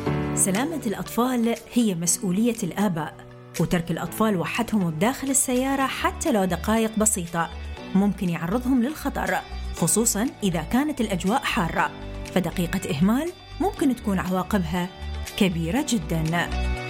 سلامة الأطفال هي مسؤولية الآباء، وترك الأطفال وحدهم بداخل السيارة حتى لو دقائق بسيطة ممكن يعرضهم للخطر، خصوصاً إذا كانت الأجواء حارة، فدقيقة إهمال ممكن تكون عواقبها كبيرة جداً.